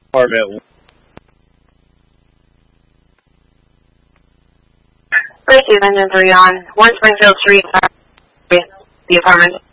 apartment. Engine 3 on 1 Springfield Street, the apartment.